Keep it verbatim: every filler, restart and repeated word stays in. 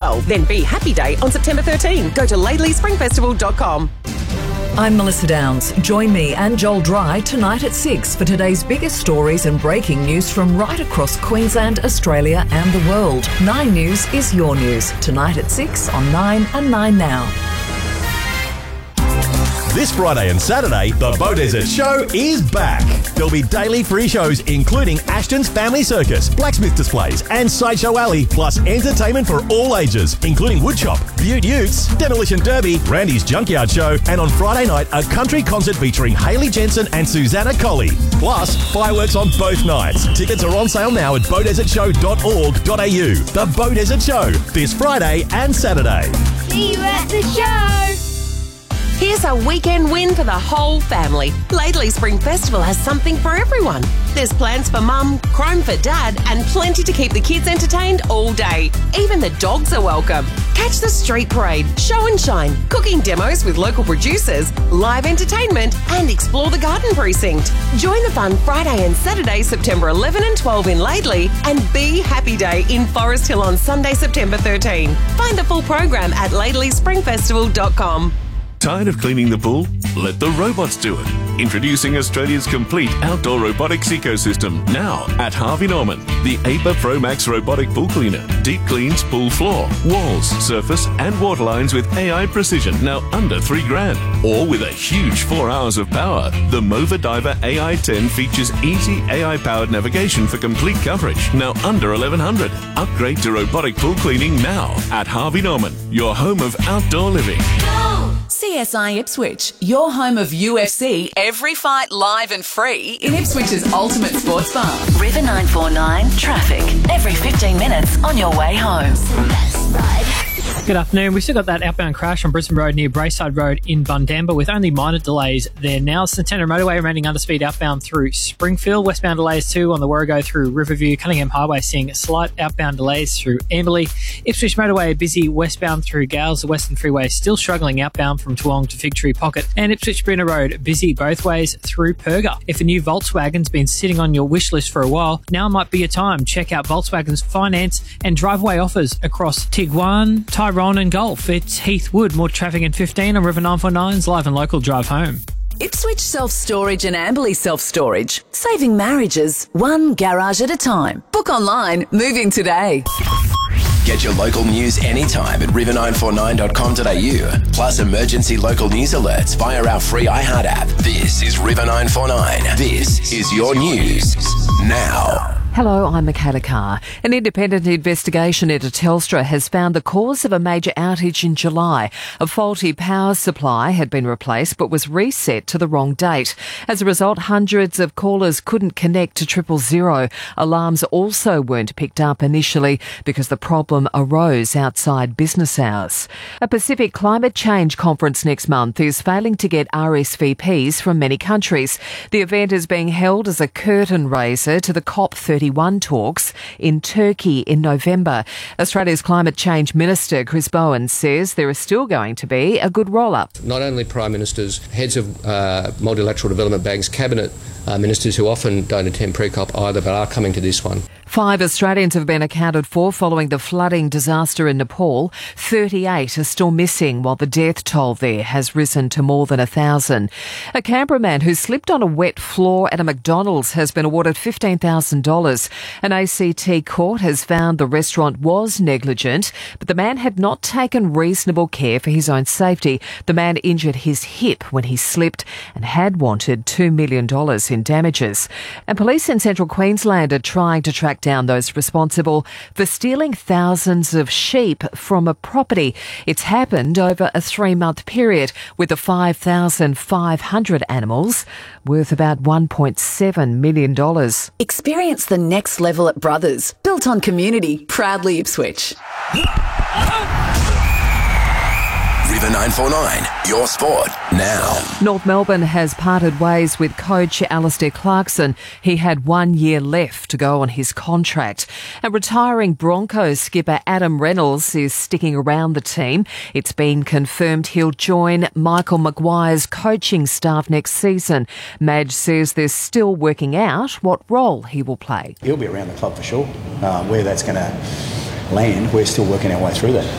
twelve. Then Be Happy Day on September thirteenth. Go to laidley spring festival dot com. I'm Melissa Downs. Join me and Joel Dry tonight at six for today's biggest stories and breaking news from right across Queensland, Australia and the world. Nine News is your news. Tonight at six on Nine and Nine Now. This Friday and Saturday, the Beaudesert Show is back. There'll be daily free shows including Ashton's Family Circus, blacksmith displays and Sideshow Alley, plus entertainment for all ages, including Woodchop, Butte Utes, Demolition Derby, Randy's Junkyard Show, and on Friday night, a country concert featuring Hayley Jensen and Susanna Colley. Plus, fireworks on both nights. Tickets are on sale now at bow desert show dot org dot a u. The Beaudesert Show, this Friday and Saturday. See you at the show! Here's a weekend win for the whole family. Laidley Spring Festival has something for everyone. There's plans for mum, chrome for dad, and plenty to keep the kids entertained all day. Even the dogs are welcome. Catch the street parade, show and shine, cooking demos with local producers, live entertainment, and explore the garden precinct. Join the fun Friday and Saturday, September eleventh and twelfth in Laidley, and Be Happy Day in Forest Hill on Sunday, September thirteenth. Find the full program at laidley spring festival dot com. Tired of cleaning the pool? Let the robots do it. Introducing Australia's complete outdoor robotics ecosystem now at Harvey Norman. The A P A Pro Max robotic pool cleaner. Deep cleans pool floor, walls, surface and water lines with A I precision, now under three grand. Or with a huge four hours of power. The Mova Diver A I ten features easy A I-powered navigation for complete coverage, now under eleven hundred. Upgrade to robotic pool cleaning now at Harvey Norman, your home of outdoor living. C S I Ipswich, your home of U F C, every fight live and free in Ipswich's ultimate sports bar. River nine four nine traffic every fifteen minutes on your way home. Good afternoon. We've still got that outbound crash on Brisbane Road near Braeside Road in Bundamba with only minor delays there now. Centennial Motorway remaining underspeed outbound through Springfield. Westbound delays too on the Warrego through Riverview. Cunningham Highway seeing slight outbound delays through Amberley. Ipswich Motorway busy westbound through Gales. The Western Freeway still struggling outbound from Toowong to Fig Tree Pocket. And Ipswich Brynner Road busy both ways through Perga. If a new Volkswagen's been sitting on your wish list for a while, now might be your time. Check out Volkswagen's finance and driveway offers across Tiguan, Tyrone and Golf. It's Heath Wood. More traffic in fifteen on River nine four nine's live and local drive home. Ipswich Self-Storage and Amberley Self-Storage. Saving marriages one garage at a time. Book online. Moving today. Get your local news anytime at river nine four nine dot com dot a u. Plus emergency local news alerts via our free iHeart app. This is River nine four nine. This is your news now. Hello, I'm Michaela Carr. An independent investigation into Telstra has found the cause of a major outage in July. A faulty power supply had been replaced but was reset to the wrong date. As a result, hundreds of callers couldn't connect to triple zero. Alarms also weren't picked up initially because the problem arose outside business hours. A Pacific Climate Change conference next month is failing to get R S V Ps from many countries. The event is being held as a curtain raiser to the COP thirty-one talks in Turkey in November. Australia's Climate Change Minister Chris Bowen says there is still going to be a good roll-up. Not only Prime Ministers, heads of uh, multilateral development banks, cabinet uh, ministers who often don't attend pre-COP either but are coming to this one. Five Australians have been accounted for following the flooding disaster in Nepal. thirty-eight are still missing, while the death toll there has risen to more than a thousand. A Canberra man who slipped on a wet floor at a McDonald's has been awarded fifteen thousand dollars. An A C T court has found the restaurant was negligent, but the man had not taken reasonable care for his own safety. The man injured his hip when he slipped and had wanted two million dollars in damages. And police in central Queensland are trying to track down those responsible for stealing thousands of sheep from a property. It's happened over a three-month period with the five thousand five hundred animals worth about one point seven million dollars. Experience the next level at Brothers, built on community, proudly Ipswich. River nine four nine, your sport now. North Melbourne has parted ways with coach Alistair Clarkson. He had one year left to go on his contract. And retiring Broncos skipper Adam Reynolds is sticking around the team. It's been confirmed he'll join Michael Maguire's coaching staff next season. Madge says they're still working out what role he will play. He'll be around the club for sure. Uh, where that's going to land, we're still working our way through that.